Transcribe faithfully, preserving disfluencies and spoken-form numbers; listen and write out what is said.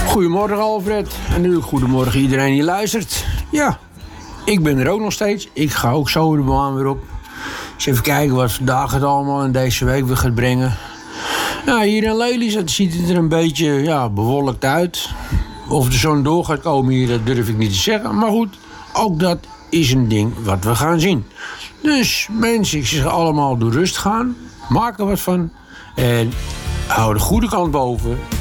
Goedemorgen Alfred. En nu goedemorgen iedereen die luistert. Ja, ik ben er ook nog steeds. Ik ga ook zo de baan weer op. Eens even kijken wat vandaag het allemaal in deze week weer gaat brengen. Nou, hier in Lelystad ziet het er een beetje ja, bewolkt uit. Of de zon door gaat komen hier, dat durf ik niet te zeggen. Maar goed, ook dat is een ding wat we gaan zien. Dus mensen, ik zeg allemaal door rust gaan. Maak er wat van. En hou de goede kant boven.